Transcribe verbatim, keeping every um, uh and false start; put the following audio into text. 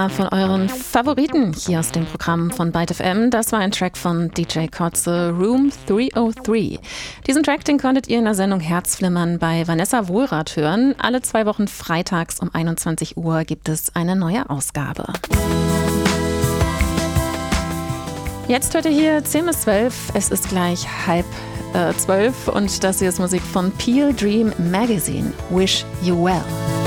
einer von euren Favoriten hier aus dem Programm von Byte F M. Das war ein Track von D J Kotze, Room dreihundertdrei. Diesen Track, den konntet ihr in der Sendung Herzflimmern bei Vanessa Wohlrath hören. Alle zwei Wochen freitags um einundzwanzig Uhr gibt es eine neue Ausgabe. Jetzt hört ihr hier zehn bis zwölf. Es ist gleich halb äh, zwölf und das hier ist Musik von Peel Dream Magazine. Wish You Well.